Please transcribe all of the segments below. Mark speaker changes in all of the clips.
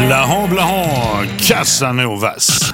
Speaker 1: Blaha blaha, Casanovas.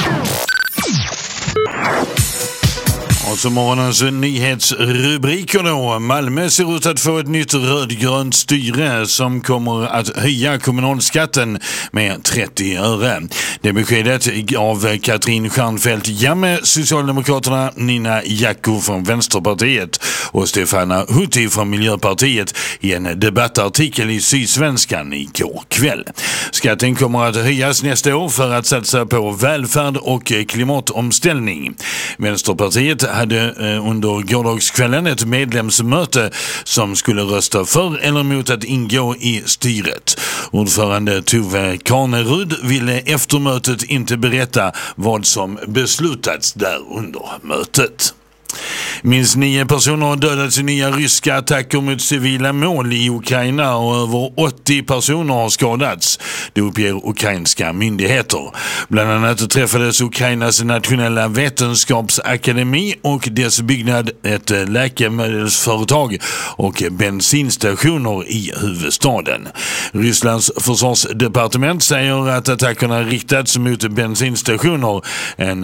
Speaker 1: Och så morgonens nyhetsrubriker då. Malmö ser ut att få ett nytt rödgrönt styre som kommer att höja kommunalskatten med 30 öre. Det beskedet av Katrin Stjernfeldt Jamme, Socialdemokraterna, Nina Jacko från Vänsterpartiet och Stefana Hutti från Miljöpartiet i en debattartikel i Sydsvenskan igår kväll. Skatten kommer att höjas nästa år för att satsa på välfärd och klimatomställning. Vänsterpartiet hade under gårdagskvällen ett medlemsmöte som skulle rösta för eller emot att ingå i styret. Ordförande Tove Karnerud ville efter mötet inte berätta vad som beslutats där under mötet. Minst 9 personer har dödats i nya ryska attacker mot civila mål i Ukraina och över 80 personer har skadats. Det uppger ukrainska myndigheter. Bland annat träffades Ukrainas nationella vetenskapsakademi och dess byggnad, ett läkemedelsföretag och bensinstationer i huvudstaden. Rysslands försvarsdepartement säger att attackerna riktats mot bensinstationer, en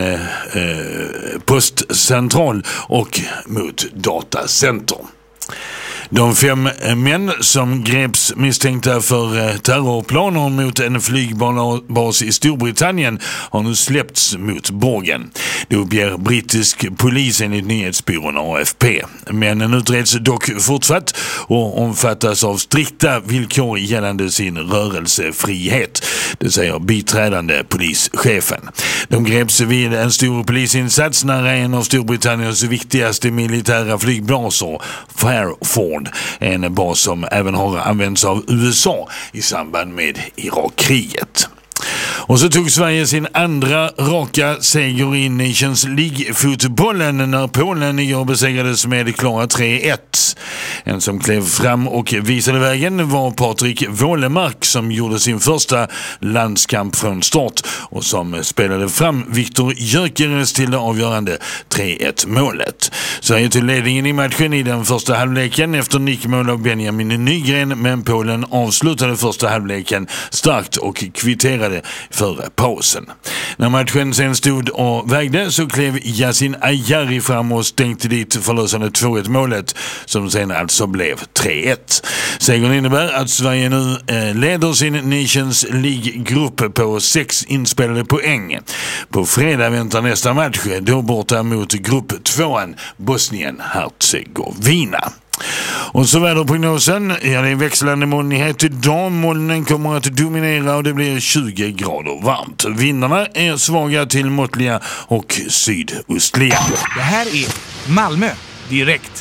Speaker 1: postcentral och mot datacenter. De 5 män som greps misstänkta för terrorplaner mot en flygbas i Storbritannien har nu släppts mot bågen. Det uppger brittisk polis enligt nyhetsbyrån AFP. Männen utreds dock fortsatt och omfattas av strikta villkor gällande sin rörelsefrihet. Det säger biträdande polischefen. De greps vid en stor polisinsats nära en av Storbritanniens viktigaste militära flygbaser, Fairford. En bas som även har använts av USA i samband med Irakkriget. Och så tog Sverige sin andra raka seger i Nations League-fotbollen när Polen igår besegrades med klara 3-1. En som klev fram och visade vägen var Patrik Wålemark som gjorde sin första landskamp från start och som spelade fram Viktor Gyökeres till det avgörande 3-1-målet. Sverige tog ledningen i matchen i den första halvleken efter nickmål av Benjamin Nygren, men Polen avslutade första halvleken starkt och kvitterade före pausen. När matchen sen stod och vägde så klev Yasin Ayari fram och stänkte dit förlösande 2-1-målet som sen alltså blev 3-1. Segern innebär att Sverige nu leder sin Nations League-grupp på 6 inspelade poäng. På fredag väntar nästa match, då borta mot grupp 2:an Bosnien-Herzegovina. Och så väderprognosen, det är växlande molnighet idag. Molnen kommer att dominera och det blir 20 grader varmt. Vindarna är svaga till måttliga och sydostliga.
Speaker 2: Det här är Malmö direkt.